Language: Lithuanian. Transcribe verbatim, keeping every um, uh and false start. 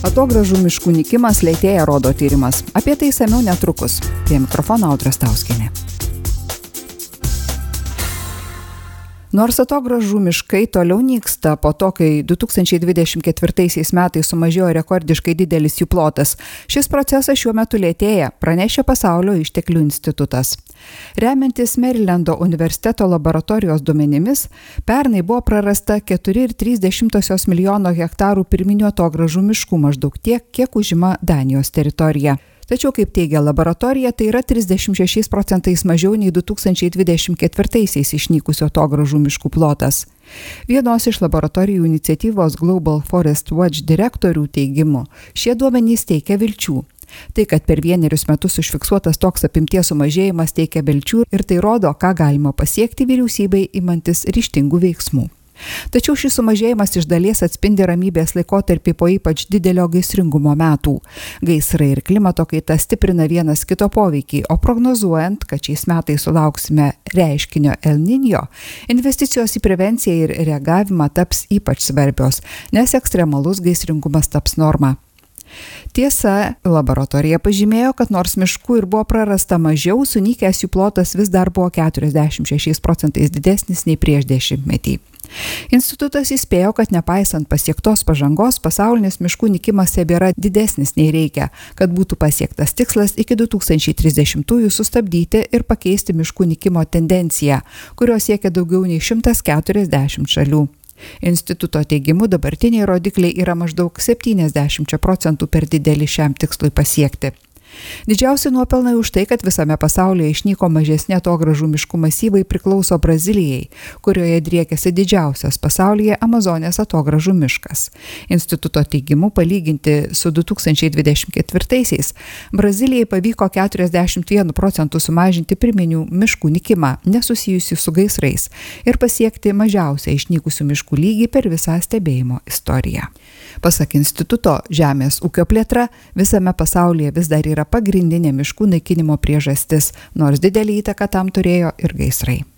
Atogrąžų miškų nykimas lėtėja, rodo tyrimas. Apie tai išsamiau netrukus. Prie mikrofono Audra Stauskienė. Nors atogrąžų miškai toliau nyksta po to, kai du tūkstančiai dvidešimt ketvirtaisiais metais sumažėjo rekordiškai didelis jų plotas, šis procesas šiuo metu lėtėja, pranešė Pasaulio išteklių institutas. Remiantis Merilendo universiteto laboratorijos duomenimis, pernai buvo prarasta keturi ir trys dešimtosios milijono hektarų pirminių atogrąžų miškų, maždaug tiek, kiek užima Danijos teritorija. Tačiau, kaip teigia laboratorija, tai yra trisdešimt šešiais procentais mažiau nei du tūkstančiai dvidešimt ketvirtaisiais išnykusio atogrąžų miškų plotas. Vienos iš laboratorijų iniciatyvos Global Forest Watch direktorių teigimu, šie duomenys teikia vilčių. Tai, kad per vienerius metus užfiksuotas toks apimties sumažėjimas teikia vilčių ir tai rodo, ką galima pasiekti vyriausybei imantis ryžtingų veiksmų. Tačiau šis sumažėjimas iš dalies atspindi ramybės laikotarpį po ypač didelio gaisringumo metų. Gaisrai ir klimato kaita stiprina vienas kito poveikį, o prognozuojant, kad šiais metais sulauksime reiškinio El Niño, investicijos į prevenciją ir reagavimą taps ypač svarbios, nes ekstremalus gaisringumas taps norma. Tiesa, laboratorija pažymėjo, kad nors miškų ir buvo prarasta mažiau, sunykęs jų plotas vis dar buvo keturiasdešimt šešiais procentais didesnis nei prieš dešimtmetį. Institutas įspėjo, kad nepaisant pasiektos pažangos, pasaulinis miškų nykimas tebėra didesnis nei reikia, kad būtų pasiektas tikslas iki du tūkstančiai trisdešimtųjų sustabdyti ir pakeisti miškų nykimo tendenciją, kurios siekia daugiau nei šimtas keturiasdešimt šalių. Instituto teigimu dabartiniai rodikliai yra maždaug septyniasdešimt procentų per dideli šiam tikslui pasiekti. Didžiausi nuopelnai už tai, kad visame pasaulyje išnyko mažesni atogrąžų miškų masyvai, priklauso Brazilijai, kurioje driekiasi didžiausias pasaulyje Amazonės atogrąžų miškas. Instituto teigimu, palyginti su du tūkstančiai dvidešimt ketvirtaisiais, Brazilijai pavyko keturiasdešimt vienu procentu sumažinti pirminių miškų nykimą, nesusijusių su gaisrais, ir pasiekti mažiausią išnykusių miškų lygį per visą stebėjimo istoriją. Pasak instituto, žemės ūkio plėtra visame pasaulyje vis dar yra pagrindinė miškų naikinimo priežastis, nors didelį įtaką tam turėjo ir gaisrai.